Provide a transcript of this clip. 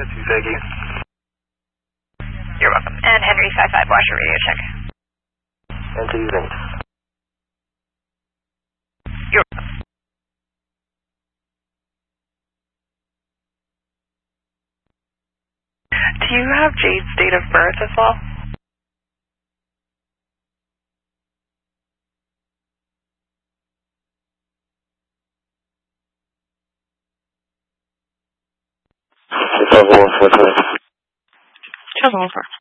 Thank you. You're welcome. And Henry 55, watch your radio check. And to you, thanks. You're welcome. Do you have Jade's date of birth as well? Channel 143. Channel 143.